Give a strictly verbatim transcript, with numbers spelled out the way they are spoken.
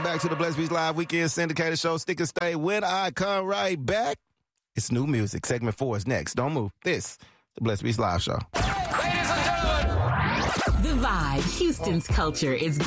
back to the Blessed Beats Live Weekend Syndicated Show. Stick and stay. When I come right back, it's new music. Segment four is next. Don't move. This is the Blessed Beats Live Show. Ladies and gentlemen. The Vibe, Houston's culture is